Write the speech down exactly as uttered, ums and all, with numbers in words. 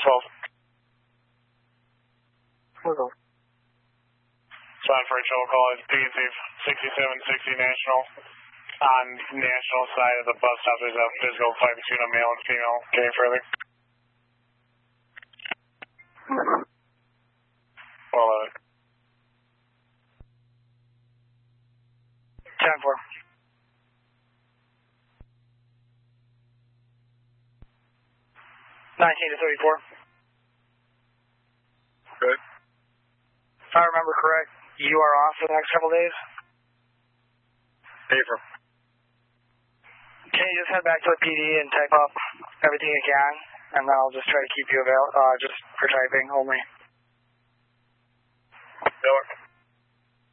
twelve. Hello. Sign for a show call is P C sixty-seven sixty National. On National side of the bus stop, there's a physical fight between a male and female. Any further? Well, uh, ten four. nineteen to thirty-four. Good. If I remember correct, you are off for the next couple days? April. Can you just head back to the P D and type up everything you can, and then I'll just try to keep you available, uh, just for typing only. That works.